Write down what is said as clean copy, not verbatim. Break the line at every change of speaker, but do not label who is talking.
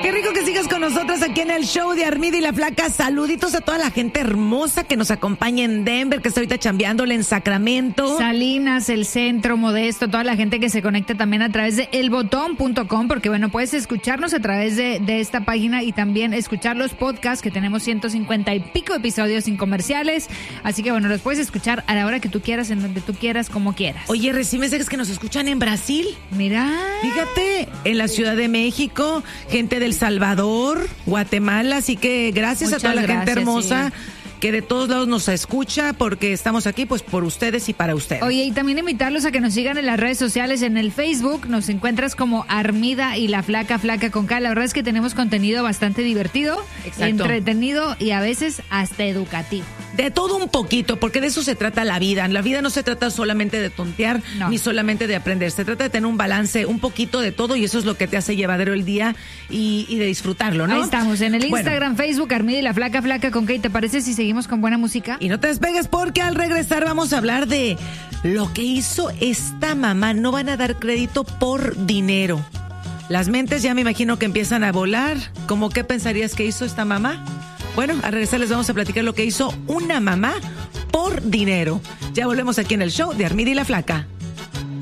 Qué rico que sigas con nosotros aquí en el show de Armida y la Flaca. Saluditos a toda la gente hermosa que nos acompaña en Denver, que está ahorita chambeándole en Sacramento.
Salinas, el Centro, Modesto, toda la gente que se conecta también a través de elbotón.com, porque bueno, puedes escucharnos a través de esta página y también escuchar los podcasts, que tenemos 150 y pico episodios sin comerciales. Así que bueno, los puedes escuchar a la hora que tú quieras, en donde tú quieras, como quieras.
Oye, recién mensajes que nos escuchan en Brasil.
Mira.
Fíjate, en la Ciudad de México, gente de El Salvador, Guatemala, así que gracias a toda la gente hermosa que de todos lados nos escucha, porque estamos aquí pues por ustedes y para ustedes.
Oye, y también invitarlos a que nos sigan en las redes sociales. En el Facebook nos encuentras como Armida y la Flaca, Flaca con K. La verdad es que tenemos contenido bastante divertido, entretenido y a veces hasta educativo.
De todo un poquito, porque de eso se trata la vida. La vida no se trata solamente de tontear, ni solamente de aprender. Se trata de tener un balance, un poquito de todo, y eso es lo que te hace llevadero el día y de disfrutarlo, ¿no?
Ahí estamos, en el Instagram, Facebook, Armida y la Flaca, Flaca con K. ¿Te parece si seguimos con buena música?
Y no te despegues, porque al regresar vamos a hablar de lo que hizo esta mamá. No van a dar crédito por dinero. Las mentes ya me imagino que empiezan a volar. ¿Cómo qué pensarías que hizo esta mamá? Bueno, al regresar les vamos a platicar lo que hizo una mamá por dinero. Ya volvemos aquí en el show de Armida y la Flaca.